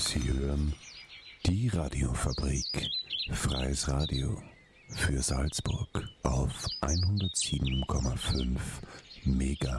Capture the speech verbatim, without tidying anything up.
Sie hören die Radiofabrik. Freies Radio für Salzburg auf hundertsieben Komma fünf Mega.